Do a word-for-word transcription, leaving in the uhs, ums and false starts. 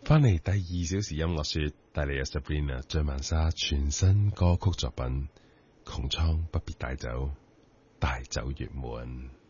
翻嚟第二小時音樂說，帶嚟有 Sabrina 張曼莎全新歌曲作品《穹蒼不必帶走，帶走月滿》。